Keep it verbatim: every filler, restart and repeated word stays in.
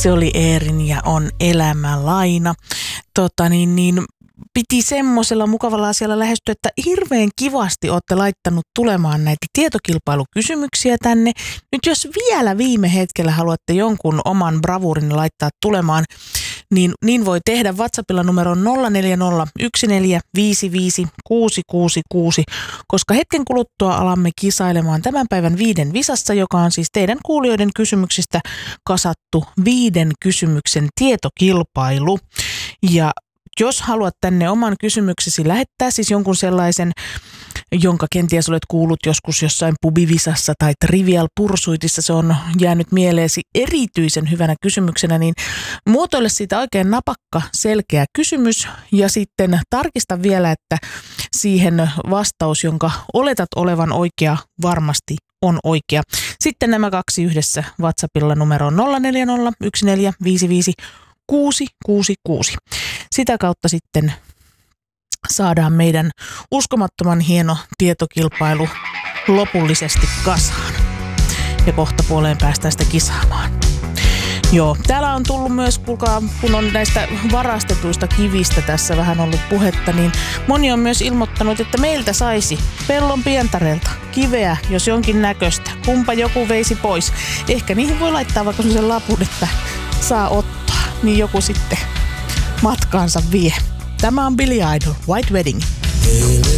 Se oli Eerin ja on elämälaina. Tota niin, niin piti semmoisella mukavalla asialla lähestyä, että hirveän kivasti olette laittanut tulemaan näitä tietokilpailukysymyksiä tänne. Nyt jos vielä viime hetkellä haluatte jonkun oman bravurin laittaa tulemaan, niin, niin voi tehdä WhatsAppilla numeron nolla neljä nolla yksi neljä viisi viisi kuusi kuusi kuusi, koska hetken kuluttua alamme kisailemaan tämän päivän viiden visassa, joka on siis teidän kuulijoiden kysymyksistä kasattu viiden kysymyksen tietokilpailu. Ja jos haluat tänne oman kysymyksesi lähettää, siis jonkun sellaisen, jonka kenties olet kuullut joskus jossain pubivisassa tai Trivial Pursuitissa, se on jäänyt mieleesi erityisen hyvänä kysymyksenä, niin muotoile siitä oikein napakka, selkeä kysymys ja sitten tarkista vielä, että siihen vastaus, jonka oletat olevan oikea, varmasti on oikea. Sitten nämä kaksi yhdessä WhatsAppilla numeroon nolla neljä nolla yksi neljä viisi viisi kuusi kuusi kuusi. Sitä kautta sitten saadaan meidän uskomattoman hieno tietokilpailu lopullisesti kasaan. Ja kohta puoleen päästään sitä kisaamaan. Joo, täällä on tullut myös, kuulkaa, kun on näistä varastetuista kivistä tässä vähän ollut puhetta, niin moni on myös ilmoittanut, että meiltä saisi Pellon pientareelta kiveä, jos jonkin näköistä. Kumpa joku veisi pois. Ehkä niihin voi laittaa vaikka sellaisen lapun, että saa ottaa, niin joku sitten matkaansa vie. Tämä on Billy Idol, White Wedding.